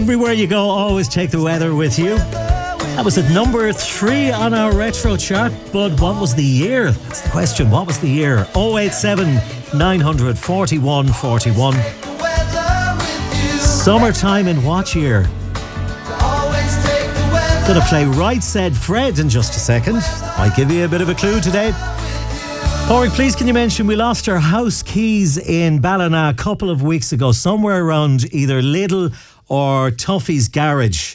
Everywhere you go, always take the weather with you. That was at number 3 on our retro chart. But what was the year? That's the question. What was the year? 087 900 41 41. Summertime in what year? Gonna play Right Said Fred in just a second. I'll give you a bit of a clue today. Porrick, please can you mention we lost our house keys in Ballina a couple of weeks ago, somewhere around either Lidl or Tuffy's garage.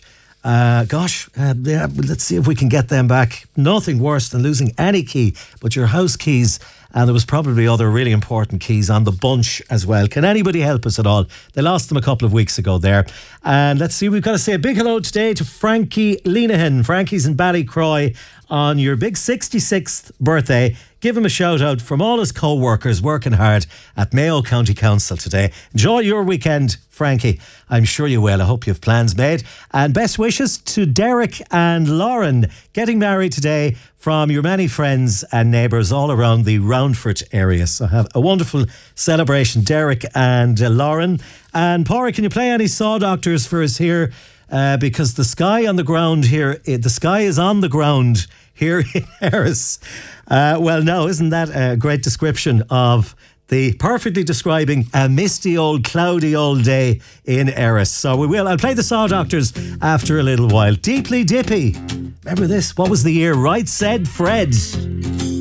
Let's see if we can get them back. Nothing worse than losing any key but your house keys. And there was probably other really important keys on the bunch as well. Can anybody help us at all? They lost them a couple of weeks ago there. And let's see, we've got to say a big hello today to Frankie Lenihan. Frankie's in Ballycroy on your big 66th birthday. Give him a shout out from all his co-workers working hard at Mayo County Council today. Enjoy your weekend, Frankie. I'm sure you will. I hope you have plans made. And best wishes to Derek and Lauren getting married today from your many friends and neighbours all around the Roundford area. So have a wonderful celebration, Derek and Lauren. And Porrick, can you play any Saw Doctors for us here? Because the sky on the ground here, the sky is on the ground here in Erris. Well, no, isn't that a great description of the perfectly describing a misty old, cloudy old day in Erris? So I'll play the Saw Doctors after a little while. Deeply Dippy. Remember this? What was the year? Right Said Fred.